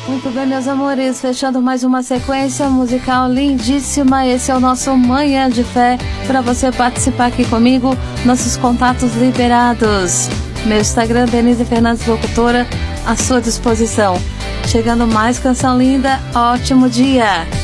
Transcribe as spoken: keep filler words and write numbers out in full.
Muito bem, meus amores, fechando mais uma sequência musical lindíssima. Esse é o nosso Manhã de Fé, para você participar aqui comigo, nossos contatos liberados. Meu Instagram, Denise Fernandes Locutora, à sua disposição. Chegando mais canção linda, ótimo dia!